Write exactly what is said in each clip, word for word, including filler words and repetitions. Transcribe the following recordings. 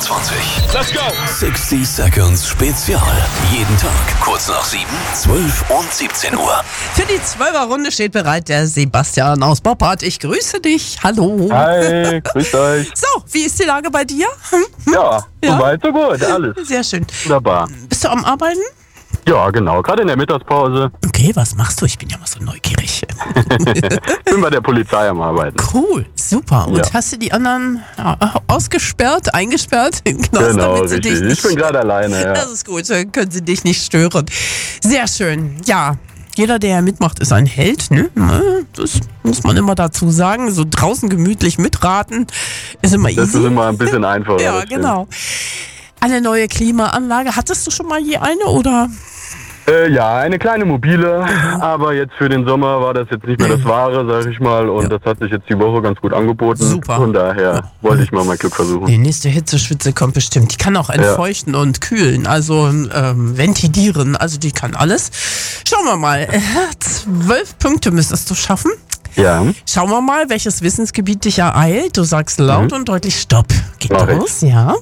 einundzwanzig. Let's go! sechzig Seconds Spezial. Jeden Tag kurz nach sieben, zwölf und siebzehn Uhr. Für die Zwölfer-Runde steht bereit der Sebastian aus Boppard. Ich grüße dich. Hallo. Hi, grüßt euch. So, wie ist die Lage bei dir? Ja, Ja? soweit, so gut, alles. Sehr schön. Wunderbar. Bist du am Arbeiten? Ja, genau, gerade in der Mittagspause. Okay, was machst du? Ich bin ja mal so neugierig. Bin bei der Polizei am Arbeiten. Cool, super. Und Ja. hast du die anderen ja, ausgesperrt, eingesperrt im Knast, Genau, damit sie dich richtig. nicht... Ich bin gerade alleine, ja. Das ist gut, dann können sie dich nicht stören. Sehr schön, ja. Jeder, der mitmacht, ist ein Held, ne? Das muss man immer dazu sagen. So draußen gemütlich mitraten ist immer Das easy. ist immer ein bisschen einfacher. Ja, das stimmt. genau. Eine neue Klimaanlage. Hattest du schon mal je eine oder? Äh, ja, eine kleine mobile, aber jetzt für den Sommer war das jetzt nicht mehr das Wahre, sag ich mal. Und das hat sich jetzt die Woche ganz gut angeboten. Super. Von daher wollte ich mal mein Glück versuchen. Die nächste Hitzeschwitze kommt bestimmt. Die kann auch entfeuchten und kühlen, also ähm, ventilieren. Also die kann alles. Schauen wir mal. Äh, Zwölf Punkte müsstest du schaffen. Ja, Schauen wir mal, welches Wissensgebiet dich ereilt. Du sagst laut und deutlich Stopp. Geht Mach ich. los, ja.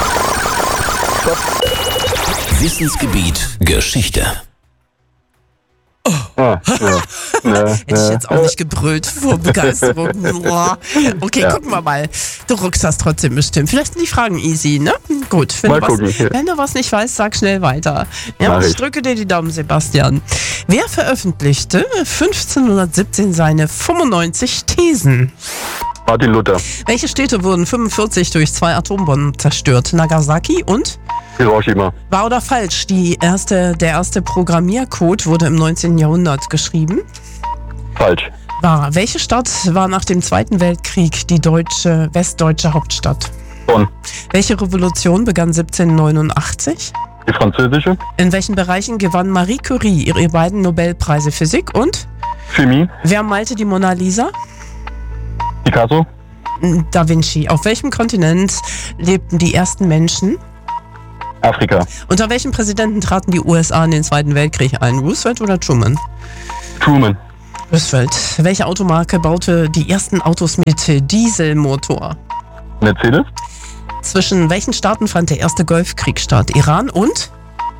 Wissensgebiet Geschichte. ah, ja. ja, Hätte ich jetzt auch nicht gebrüllt vor Begeisterung. Boah. Okay, Ja. gucken wir mal. Du ruckst das trotzdem bestimmt. Vielleicht sind die Fragen easy, ne? Gut, wenn, Mal du, was, gucken. wenn du was nicht weißt, sag schnell weiter. Ja, Mach ich ich. drücke dir die Daumen, Sebastian. Wer veröffentlichte fünfzehnhundertsiebzehn seine fünfundneunzig Thesen? Martin Luther, Welche Städte wurden fünfundvierzig durch zwei Atombomben zerstört? Nagasaki und? Hiroshima, Wahr oder falsch? Die erste, der erste Programmiercode wurde im neunzehnten Jahrhundert geschrieben. falsch. Wahr. Welche Stadt war nach dem Zweiten Weltkrieg die deutsche, westdeutsche Hauptstadt? Bonn, Welche Revolution begann siebzehnhundertneunundachtzig? die französische, In welchen Bereichen gewann Marie Curie ihre beiden Nobelpreise Physik? Und Chemie, wer malte die Mona Lisa? Picasso, Da Vinci. Auf welchem Kontinent lebten die ersten Menschen? Afrika, Unter welchem Präsidenten traten die U S A in den Zweiten Weltkrieg ein? Roosevelt oder Truman? Truman, Roosevelt. Welche Automarke baute die ersten Autos mit Dieselmotor? Mercedes, Zwischen welchen Staaten fand der erste Golfkrieg statt? Iran und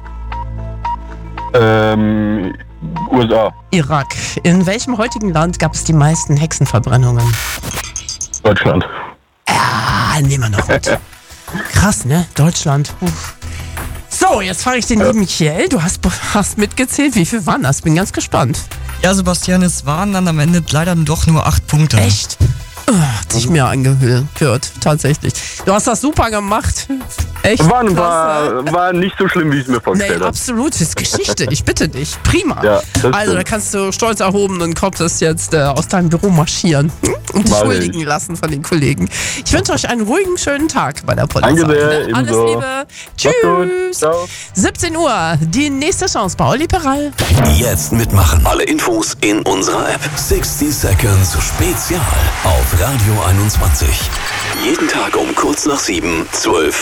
ähm, U S A, Irak. In welchem heutigen Land gab es die meisten Hexenverbrennungen? Deutschland. Ah, nehmen wir noch mit. Krass, ne? Deutschland. Uff. So, jetzt frage ich den lieben Kiel. Du hast, hast mitgezählt. Wie viel waren das? Bin ganz gespannt. Ja, Sebastian, es waren dann am Ende leider doch nur acht Punkte. Echt? Oh, hat sich mir angehört, tatsächlich. Du hast das super gemacht. Echt War, klasse. war, war nicht so schlimm, wie ich es mir Nee, vorgestellt habe. absolut. Das ist Geschichte. Ich bitte dich. Prima. Ja, das also, da stimmt. kannst du stolz erhobenen Kopfes jetzt äh, aus deinem Büro marschieren hm? und Mach entschuldigen ich. lassen von den Kollegen. Ich wünsche euch einen ruhigen, schönen Tag bei der Polizei. Danke sehr, Ne? Alles ebenso. Liebe. Macht's gut. Tschüss. Ciao. siebzehn Uhr. Die nächste Chance bei Olli Peral. Jetzt mitmachen. Alle Infos in unserer App. sechzig Seconds Spezial auf Radio einundzwanzig. Jeden Tag um kurz nach sieben, zwölf